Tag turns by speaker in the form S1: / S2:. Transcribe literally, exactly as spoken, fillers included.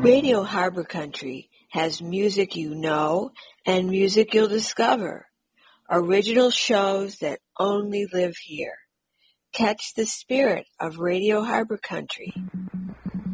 S1: Radio Harbor Country has music you know and music you'll discover. Original shows that only live here. Catch the spirit of Radio Harbor Country